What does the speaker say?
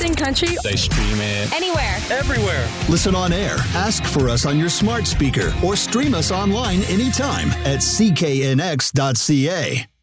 Listening country. They stream it Anywhere. Everywhere. Listen on air, ask for us on your smart speaker, or stream us online anytime at cknx.ca.